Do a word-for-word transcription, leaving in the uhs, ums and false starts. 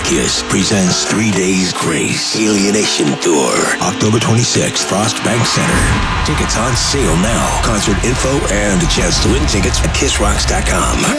Kiss presents Three Days Grace Alienation Tour, October twenty-sixth, Frost Bank Center. Tickets on sale now. Concert info and a chance to win tickets at kiss rocks dot com.